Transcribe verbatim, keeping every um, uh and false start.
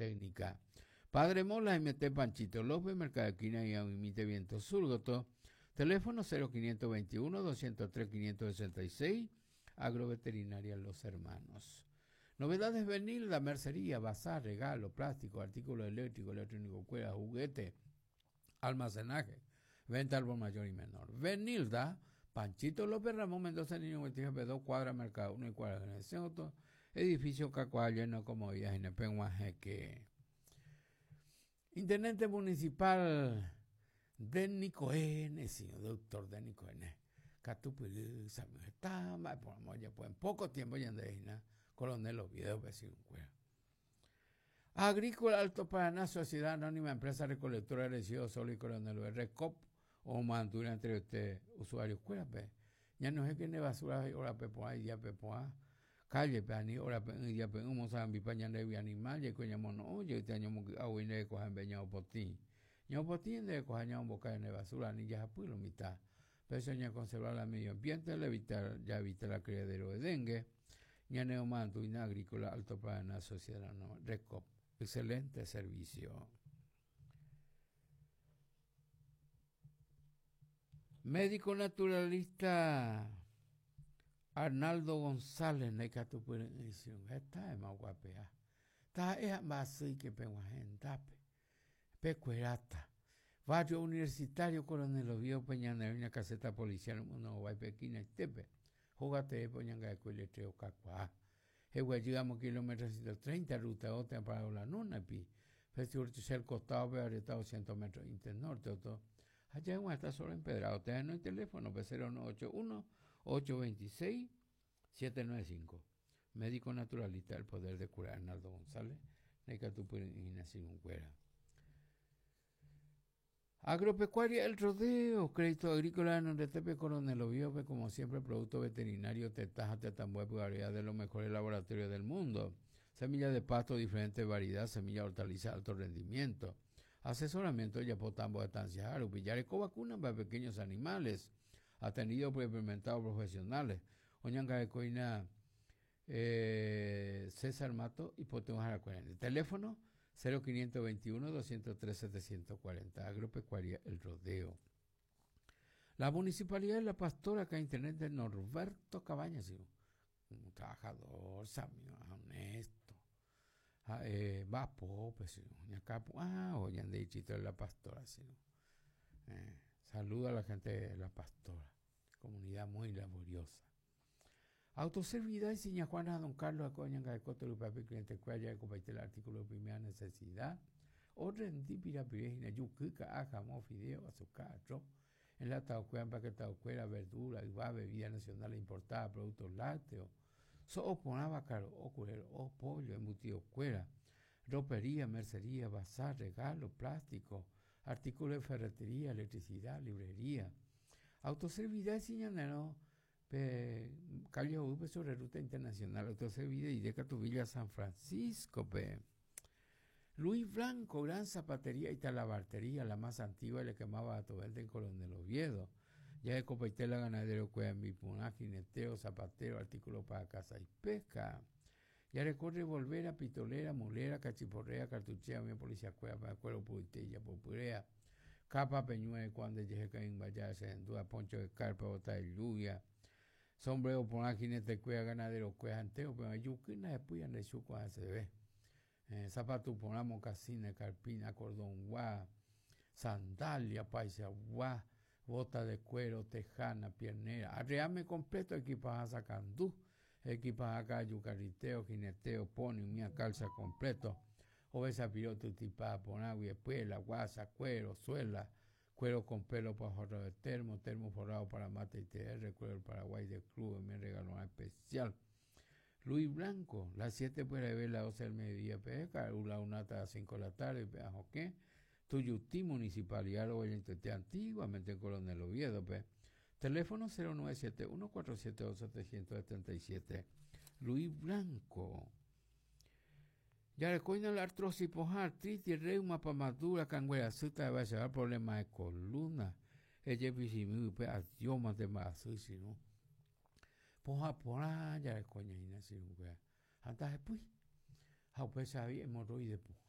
técnica. Padre Mola, M T Panchito López, Mercado Esquina y Amimite Viento Surgoto. Teléfono cero quinientos veintiuno, doscientos tres, quinientos sesenta y seis. Agroveterinaria Los Hermanos. Novedades Benilda, mercería, bazar, regalo, plástico, artículos eléctricos, electrónicos, cuerdas, juguete, almacenaje, venta al por mayor y menor. Benilda, Panchito López Ramón Mendoza, Niño G P dos, cuadra Mercado uno y cuadra Generación Auto, edificio Cacoa, lleno como días en el Penguajeque. Intendente municipal Dénico N, señor doctor Dénico N. Catupilú, Samuel Estama, por amor, ya pues en poco tiempo ya andé, Coronel Oviedo, vecino, cuera. Agrícola Alto Paraná, Sociedad Anónima, Empresa Recolectora de Residuos Sólidos, Coronel Recop, o Mantura entre usted, usuarios, cuera, pe. Ya no sé quién es basura, ahora pepoa, y ya pepoa. Calle, pe, ani, ahora pe, y ya pe, un mozambi, pañan de animal, y coña mono, oye, este año, aguine de cojan beñado por ti. Yo por ti, de cojan un boca de basura, ni ya pulo mitad. Pero eso ya conservar la medio ambiente, evitar, ya evita la criadero de dengue. Ya neomanto, y agrícola, Alto Paraná, Sociedad Anónima, Recop. Excelente servicio. Médico naturalista Arnaldo González, Necatupur, esta es más guapea. Esta es más así que penguajentape. Pecuerata. Barrio Universitario, Coronel Oviedo, Peñanero, una caseta policial, uno guay pequina, estepe. Jugate, poñanga de cueletreo, cacuá. Hewe, llegamos kilómetros ciento treinta, ruta otra para la nona, pi. Festival el costado, pero estado cien metros internorte, otro. Allá en está solo empedrado. Te dan el teléfono, cero nueve ocho uno, ocho dos seis, siete nueve cinco. Médico naturalista, el poder de curar, Arnaldo González. Neca tu sin cuera. Agropecuaria El Rodeo, crédito agrícola en el Tepe Coronel Oviedo, como siempre, producto veterinario, tetaja, tetambué, variedad de los mejores laboratorios del mundo. Semillas de pasto, diferentes variedades, semillas hortalizas, alto rendimiento. Asesoramiento de Yapotambo, estancias, Aru, Villareco, vacunas para pequeños animales. Atendido por experimentados profesionales. Oñanga de Coina, eh, César Mato y Potemos Aracuena. Teléfono cero quinientos veintiuno, doscientos tres, setecientos cuarenta. Agropecuaria El Rodeo. La Municipalidad de La Pastora, acá internet de Norberto Cabañas, un trabajador, sabio, honesto. Ah, eh, va pope, sí. Acá, ah, oye, de chito de La Pastora, sí. Eh, saluda a la gente de La Pastora, comunidad muy laboriosa. Autoservidad y Siña Juana, Don Carlos Acoñanga de Coto, Papi, cliente Cuaya, compartir el artículo de primera necesidad. Orden de pirapirejina, yucuca, ajamo, fideo, azúcar, arroz. En la taucuera, para que taucuera, verdura, va, bebida nacional importada, productos lácteos. So oponaba caro, o cuero, o pollo, embutido cuera. Ropería, mercería, bazar, regalo, plástico. Artículos de ferretería, electricidad, librería. Autoservidad y Siña, no. Pe, calle U sobre ruta internacional, autoservida y de Catuvilla San Francisco, pe. Luis Blanco, gran zapatería y talabartería, la más antigua, le quemaba a Tobel en Coronel Oviedo. Ya de Copaitela, ganadero, cueva, mipuna, jineteo, zapatero, artículos para caza y pesca. Ya recorre volver a pitolera, mulera, cachiporrea, cartuchea, mi policía, cueva, para cuero, puitilla, popurea. Capa, peñuel, cuando llegue en vaya, se duda, poncho de carpa, bota de lluvia. Sombrero por una jinete cuea ganadero cuea anteo, pero yuquina después de chuco a se ve. Eh, zapato por una mocasina, carpina, cordón guá, sandalia, paisa guá, bota de cuero, tejana, piernera. Arreame completo, equipaje sacandú, equipaje acá, yucariteo, jineteo, pone, mía calza completo. Obesa piroto, tipa, ponagua, espuela, guasa, cuero, suela. Cuero con pelo para jorro de termo, termo forrado para mate y T R, cuero del Paraguay de club, me regaló una especial. Luis Blanco, las siete puede ver las doce del mediodía, peca, la una hasta las cinco de la tarde, pejo, ¿qué? Tuyutí, municipalidad, lo voy a intentar antiguamente en Coronel Oviedo, pe. Teléfono cero nueve siete uno, cuatro siete dos, siete siete siete. Luis Blanco. Ya recuerdan la artrosis, poja, artritis, reuma, pamadura, canguera, suta, va a llevar problemas de columna, ella es adiomas de más, si no. Poja, poja, ya recuerdan, si no, anda después. A pues había hemorroides,